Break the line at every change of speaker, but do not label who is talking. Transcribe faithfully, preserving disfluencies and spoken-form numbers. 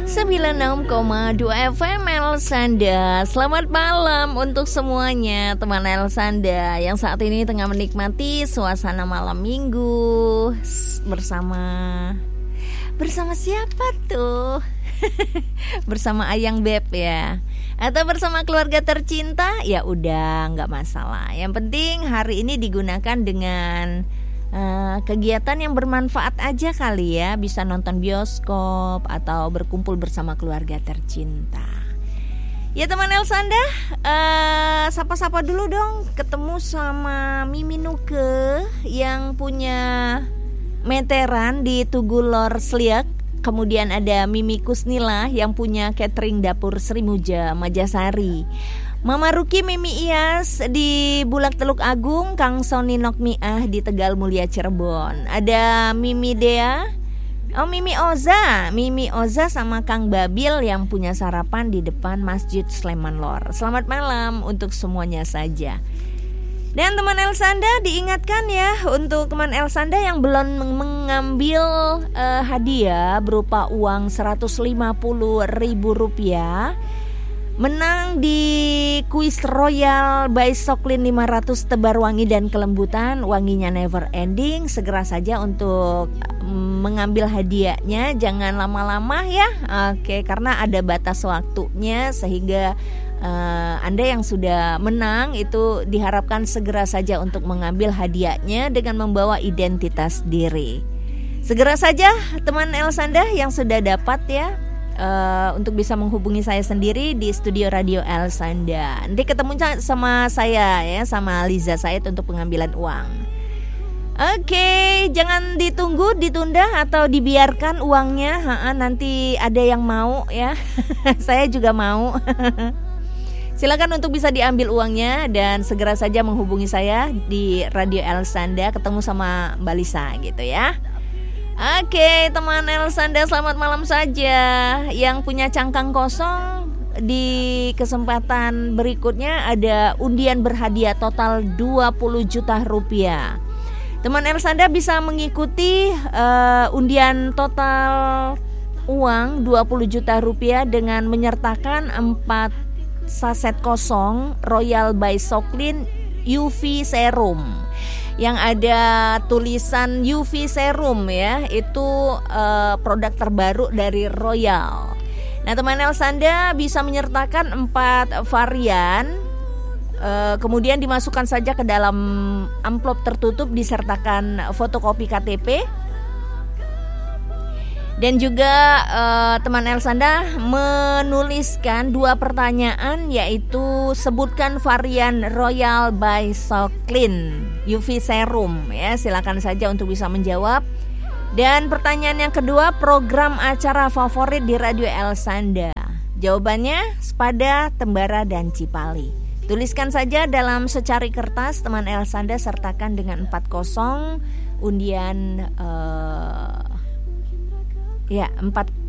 sembilan puluh enam koma dua F M Elsanda. Selamat malam untuk semuanya teman Elsanda yang saat ini tengah menikmati suasana malam minggu bersama Bersama siapa tuh? Bersama Ayang Beb ya. Atau bersama keluarga tercinta? Ya udah, gak masalah. Yang penting hari ini digunakan dengan uh, kegiatan yang bermanfaat aja kali ya. Bisa nonton bioskop atau berkumpul bersama keluarga tercinta. Ya teman Elsanda, uh, sapa-sapa dulu dong. Ketemu sama Mimi Nuke yang punya meteran di Tugu Lor Sliak. Kemudian ada Mimi Kusnila yang punya catering dapur Sri Muja Majasari. Mama Ruki Mimi Iyas di Bulak Teluk Agung, Kang Soni Nokmiah di Tegal Mulia Cirebon. Ada Mimi Dea, oh Mimi Oza, Mimi Oza sama Kang Babil yang punya sarapan di depan Masjid Sleman Lor. Selamat malam untuk semuanya saja. Dan teman Elsanda diingatkan ya untuk teman Elsanda yang belum mengambil uh, hadiah berupa uang seratus lima puluh ribu rupiah menang di kuis Royal by Soklin lima ratus tebar wangi dan kelembutan, wanginya never ending. Segera saja untuk mengambil hadiahnya, jangan lama-lama ya. Oke, karena ada batas waktunya sehingga Uh, Anda yang sudah menang itu diharapkan segera saja untuk mengambil hadiahnya dengan membawa identitas diri. Segera saja teman Elsanda yang sudah dapat ya uh, untuk bisa menghubungi saya sendiri di studio Radio Elsanda. Nanti ketemu sama saya ya, sama Liza Said untuk pengambilan uang. Oke, jangan ditunggu, ditunda atau dibiarkan uangnya. Ha-ha, nanti ada yang mau ya. Saya juga mau. Silakan untuk bisa diambil uangnya dan segera saja menghubungi saya di Radio Elsanda, ketemu sama Mbak Lisa gitu ya. Oke teman Elsanda, selamat malam saja. Yang punya cangkang kosong, di kesempatan berikutnya ada undian berhadiah total dua puluh juta rupiah. Teman Elsanda bisa mengikuti uh, undian total uang dua puluh juta rupiah dengan menyertakan empat saset kosong Royal by Soklin U V Serum yang ada tulisan U V Serum ya, itu uh, produk terbaru dari Royal. Nah teman Elsanda bisa menyertakan empat varian, uh, kemudian dimasukkan saja ke dalam amplop tertutup disertakan fotokopi K T P. Dan juga uh, teman Elsanda menuliskan dua pertanyaan, yaitu sebutkan varian Royal by Soklin U V Serum ya, silakan saja untuk bisa menjawab. Dan pertanyaan yang kedua, program acara favorit di Radio Elsanda. Jawabannya Spada, Tembara dan Cipali. Tuliskan saja dalam secari kertas teman Elsanda, sertakan dengan empat kosong undian uh, ya, empat